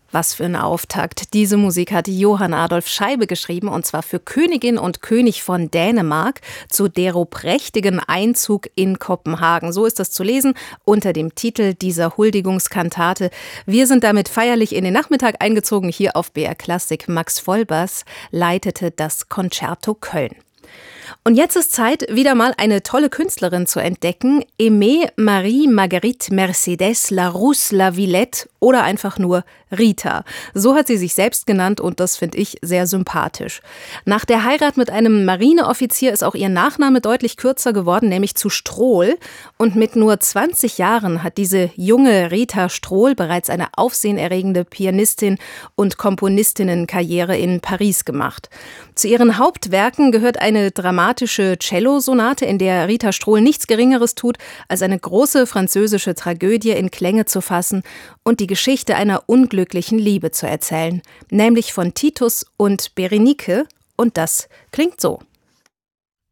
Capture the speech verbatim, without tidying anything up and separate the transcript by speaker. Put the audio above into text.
Speaker 1: Was für ein Auftakt. Diese Musik hat Johann Adolf Scheibe geschrieben, und zwar für Königin und König von Dänemark zu dero prächtigen Einzug in Kopenhagen. So ist das zu lesen unter dem Titel dieser Huldigungskantate. Wir sind damit feierlich in den Nachmittag eingezogen hier auf B R Klassik. Max Vollbers leitete das Concerto Köln. Und jetzt ist Zeit, wieder mal eine tolle Künstlerin zu entdecken. Aimée Marie Marguerite Mercedes Larousse La Villette oder einfach nur Rita. So hat sie sich selbst genannt und das finde ich sehr sympathisch. Nach der Heirat mit einem Marineoffizier ist auch ihr Nachname deutlich kürzer geworden, nämlich zu Strohl. Und mit nur zwanzig Jahren hat diese junge Rita Strohl bereits eine aufsehenerregende Pianistin- und Komponistinnenkarriere in Paris gemacht. Zu ihren Hauptwerken gehört eine dramatische Cello-Sonate, in der Rita Strohl nichts Geringeres tut, als eine große französische Tragödie in Klänge zu fassen und die Geschichte einer unglücklichen Liebe zu erzählen, nämlich von Titus und Berenike, und das klingt so.